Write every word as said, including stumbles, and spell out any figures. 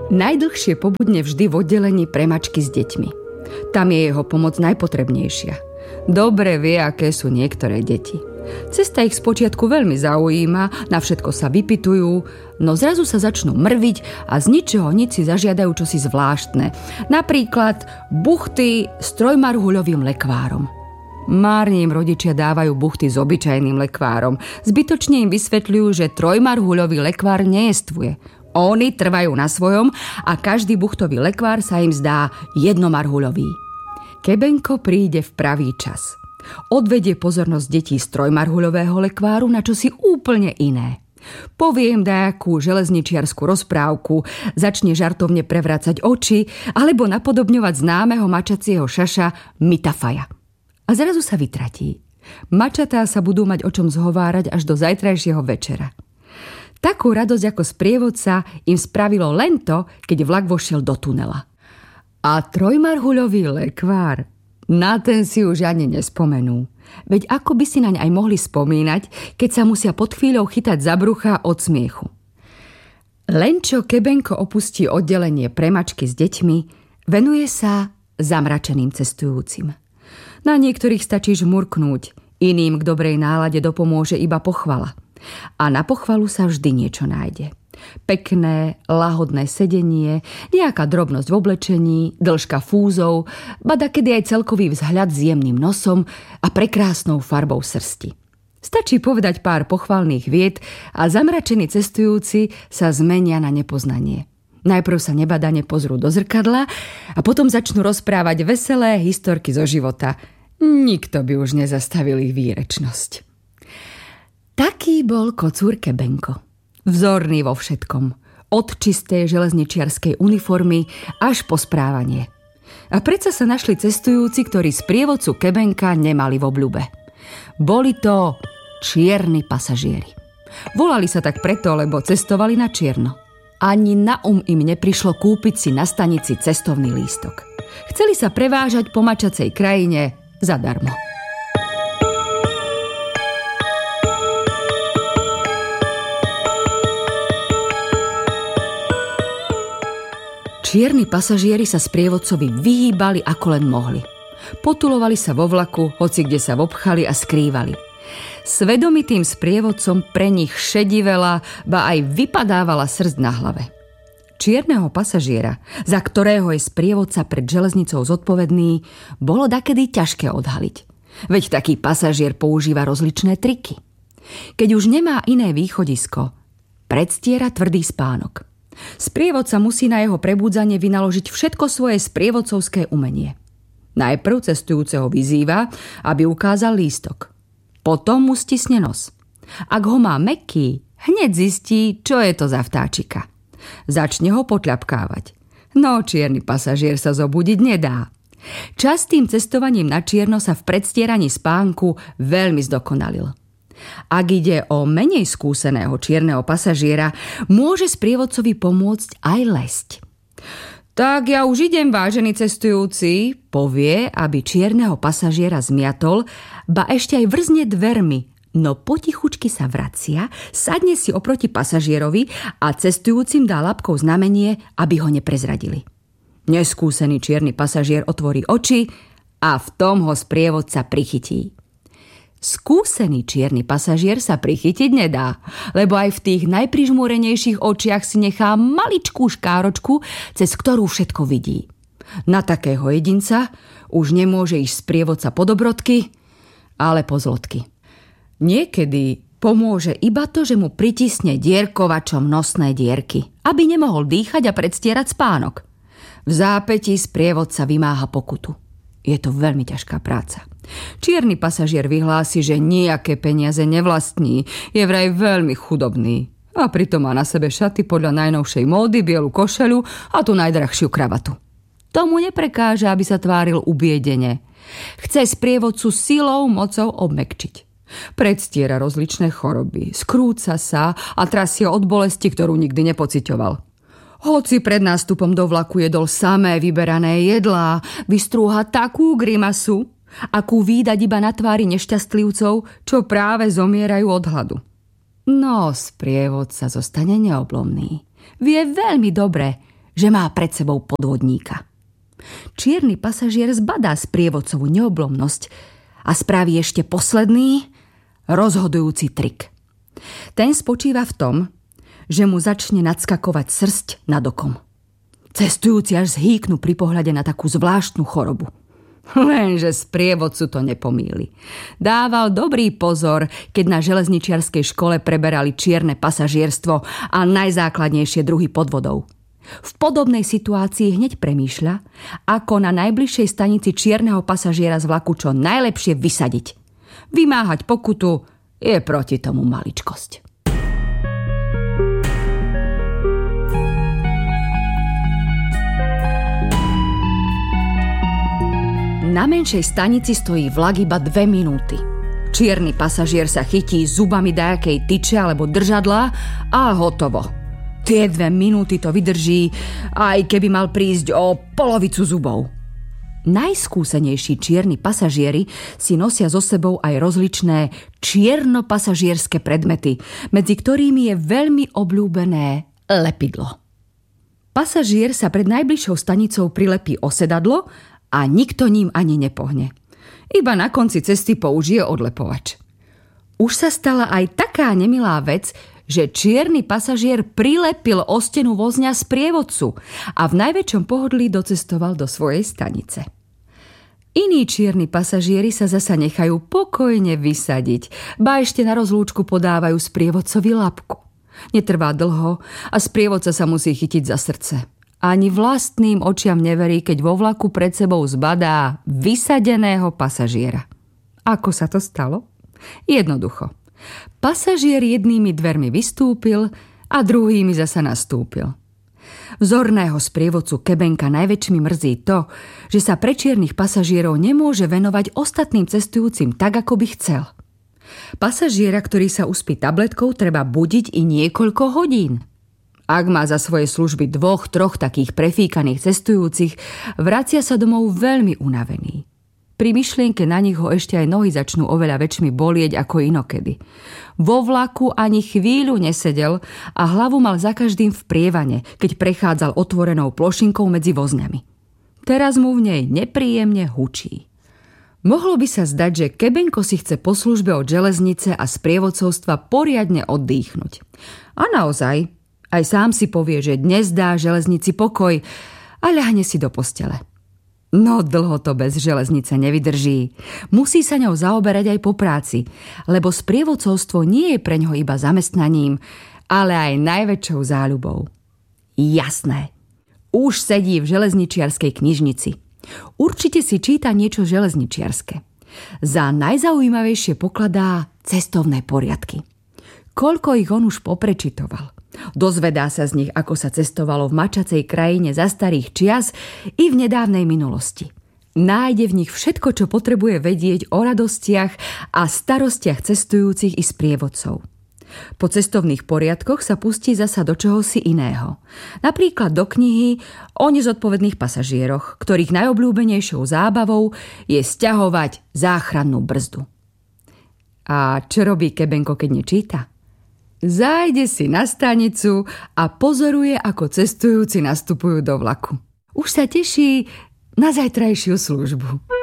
Najdlhšie pobudne vždy v oddelení pre mačky s deťmi. Tam je jeho pomoc najpotrebnejšia. Dobre vie, aké sú niektoré deti. Cesta ich spočiatku veľmi zaujíma, na všetko sa vypytujú, no zrazu sa začnú mrviť a z ničoho nič si zažiadajú čosi zvláštne. Napríklad buchty s trojmarhuľovým lekvárom. Márne im rodičia dávajú buchty s obyčajným lekvárom. Zbytočne im vysvetľujú, že trojmarhuľový lekvár nejestvuje. Oni trvajú na svojom a každý buchtový lekvár sa im zdá jednomarhuľový. Kebenko príde v pravý čas. Odvedie pozornosť detí z trojmarhuľového lekváru na čosi úplne iné. Povie im dajakú železničiarsku rozprávku, začne žartovne prevracať oči alebo napodobňovať známeho mačacieho šaša Mitafaja. A zrazu sa vytratí. Mačatá sa budú mať o čom zhovárať až do zajtrajšieho večera. Takú radosť ako sprievodca im spravilo len to, keď vlak vošiel do tunela. A trojmarhuľový lekvár, na ten si už ani nespomenú. Veď ako by si naň aj mohli spomínať, keď sa musia pod chvíľou chytať za brucha od smiechu. Len čo Kebenko opustí oddelenie pre mačky s deťmi, venuje sa zamračeným cestujúcim. Na niektorých stačí žmurknúť, iným k dobrej nálade dopomôže iba pochvala. A na pochvalu sa vždy niečo nájde. Pekné, lahodné sedenie, nejaká drobnosť v oblečení, dĺžka fúzov, ba dakedy aj celkový vzhľad s jemným nosom a prekrásnou farbou srsti. Stačí povedať pár pochvalných vied a zamračení cestujúci sa zmenia na nepoznanie. Najprv sa nebadane pozrú do zrkadla a potom začnú rozprávať veselé historky zo života. Nikto by už nezastavil ich výrečnosť. Taký bol kocúr Kebenko. Vzorný vo všetkom. Od čistej železničiarskej uniformy až po správanie. A predsa sa našli cestujúci, ktorí sprievodcu Kebenka nemali v obľúbe. Boli to čierni pasažieri. Volali sa tak preto, lebo cestovali na čierno. Ani na um im neprišlo kúpiť si na stanici cestovný lístok. Chceli sa prevážať po mačacej krajine zadarmo. Čierni pasažieri sa sprievodcovi vyhýbali ako len mohli. Potulovali sa vo vlaku, hoci kde sa vopchali a skrývali. Svedomitým sprievodcom pre nich šedivela, ba aj vypadávala srst na hlave. Čierneho pasažiera, za ktorého je sprievodca pred železnicou zodpovedný, bolo dakedy ťažké odhaliť. Veď taký pasažier používa rozličné triky. Keď už nemá iné východisko, predstiera tvrdý spánok. Sprievodca musí na jeho prebúdzanie vynaložiť všetko svoje sprievodcovské umenie. Najprv cestujúceho vyzýva, aby ukázal lístok. Potom mu stisne nos. Ak ho má mäkký, hneď zistí, čo je to za vtáčika. Začne ho potľapkávať. No čierny pasažier sa zobudiť nedá. Častým cestovaním na čierno sa v predstieraní spánku veľmi zdokonalil. Ak ide o menej skúseného čierneho pasažiera, môže sprievodcovi pomôcť aj lesť. Tak ja už idem, vážený cestujúci, povie, aby čierneho pasažiera zmiatol, ba ešte aj vrzne dvermi, no potichučky sa vracia, sadne si oproti pasažierovi a cestujúcim dá labkou znamenie, aby ho neprezradili. Neskúsený čierny pasažier otvorí oči a v tom ho sprievodca prichytí. Skúsený čierny pasažier sa prichytiť nedá, lebo aj v tých najprižmúrenejších očiach si nechá maličkú škáročku, cez ktorú všetko vidí. Na takého jedinca už nemôže ísť sprievodca po dobrodky, ale po zlodky. Niekedy pomôže iba to, že mu pritisne dierkovačom nosné dierky, aby nemohol dýchať a predstierať spánok. V zápätí sprievodca vymáha pokutu. Je to veľmi ťažká práca. Čierny pasažier vyhlási, že nejaké peniaze nevlastní, je vraj veľmi chudobný a pritom má na sebe šaty podľa najnovšej módy, bielu košeľu a tú najdrahšiu kravatu. Tomu neprekáža, aby sa tváril ubiedene. Chce sprievodcu silou, mocou obmäkčiť. Predstiera rozličné choroby, skrúca sa a trasie od bolesti, ktorú nikdy nepociťoval. Hoci pred nástupom do vlaku jedol samé vyberané jedlá, vystrúha takú grimasu, akú vídať iba na tvári nešťastlivcov, čo práve zomierajú od hladu. No, sprievodca zostane neoblomný. Vie veľmi dobre, že má pred sebou podvodníka. Čierny pasažier zbadá sprievodcovú neoblomnosť a spraví ešte posledný, rozhodujúci trik. Ten spočíva v tom, že mu začne nadskakovať srsť nad okom. Cestujúci až zhýknú pri pohľade na takú zvláštnu chorobu. Lenže sprievodcu to nepomýli. Dával dobrý pozor, keď na železničiarskej škole preberali čierne pasažierstvo a najzákladnejšie druhy podvodov. V podobnej situácii hneď premýšľa, ako na najbližšej stanici čierneho pasažiera z vlaku čo najlepšie vysadiť. Vymáhať pokutu je proti tomu maličkosť. Na menšej stanici stojí vlak iba dve minúty. Čierny pasažier sa chytí zubami dajakej tyče alebo držadla a hotovo. Tie dve minúty to vydrží, aj keby mal prísť o polovicu zubov. Najskúsenejší čierni pasažieri si nosia so sebou aj rozličné čierno-pasažierské predmety, medzi ktorými je veľmi obľúbené lepidlo. Pasažier sa pred najbližšou stanicou prilepí o sedadlo a nikto ním ani nepohne. Iba na konci cesty použije odlepovač. Už sa stala aj taká nemilá vec, že čierny pasažier prilepil o stenu vozňa sprievodcu a v najväčšom pohodlí docestoval do svojej stanice. Iní čierni pasažieri sa zasa nechajú pokojne vysadiť, ba ešte na rozlúčku podávajú sprievodcovi labku. Netrvá dlho a sprievodca sa musí chytiť za srdce. Ani vlastným očiam neverí, keď vo vlaku pred sebou zbadá vysadeného pasažiera. Ako sa to stalo? Jednoducho. Pasažier jednými dvermi vystúpil a druhými zasa nastúpil. Vzorného sprievodcu kebenka najväčšmi mrzí to, že sa pre čiernych pasažierov nemôže venovať ostatným cestujúcim tak, ako by chcel. Pasažiera, ktorý sa uspí tabletkou, treba budiť i niekoľko hodín. Ak má za svoje služby dvoch, troch takých prefíkaných cestujúcich, vracia sa domov veľmi unavený. Pri myšlienke na nich ho ešte aj nohy začnú oveľa väčšmi bolieť ako inokedy. Vo vlaku ani chvíľu nesedel a hlavu mal za každým v prievane, keď prechádzal otvorenou plošinkou medzi vozňami. Teraz mu v nej nepríjemne hučí. Mohlo by sa zdať, že kebenko si chce po službe od železnice a sprievodcovstva poriadne oddychnúť. A naozaj, aj sám si povie, že dnes dá železnici pokoj a ľahne si do postele. No dlho to bez železnice nevydrží. Musí sa ňou zaoberať aj po práci, lebo sprievodcovstvo nie je pre ňoho iba zamestnaním, ale aj najväčšou záľubou. Jasné. Už sedí v železničiarskej knižnici. Určite si číta niečo železničiarske. Za najzaujímavejšie pokladá cestovné poriadky. Koľko ich on už poprečitoval. Dozvedá sa z nich, ako sa cestovalo v mačacej krajine za starých čias i v nedávnej minulosti. Nájde v nich všetko, čo potrebuje vedieť o radostiach a starostiach cestujúcich i sprievodcov. Po cestovných poriadkoch sa pustí zasa do čohosi iného. Napríklad do knihy o nezodpovedných pasažieroch, ktorých najobľúbenejšou zábavou je sťahovať záchrannú brzdu. A čo robí kebenko, keď nečíta? Zájde si na stanicu a pozoruje, ako cestujúci nastupujú do vlaku. Už sa teší na zajtrajšiu službu.